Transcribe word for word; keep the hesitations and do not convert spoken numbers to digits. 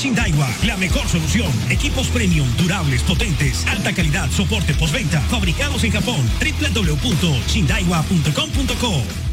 Shindaiwa, la mejor solución. Equipos premium, durables, potentes, alta calidad, soporte postventa, fabricados en Japón. doble u doble u doble u punto shindaiwa punto com punto co